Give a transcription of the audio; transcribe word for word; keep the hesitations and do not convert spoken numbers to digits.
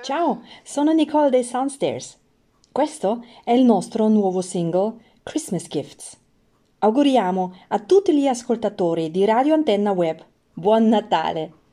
Ciao, sono Nicole dei Soundstairs. Questo è il nostro nuovo singolo Christmas Gifts. Auguriamo a tutti gli ascoltatori di Radio Antenna Web Buon Natale!